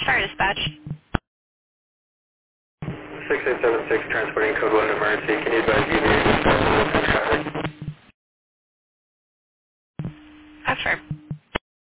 Sorry, dispatch. 6876 transporting code 1 emergency. Can you advise you traffic? That's fair.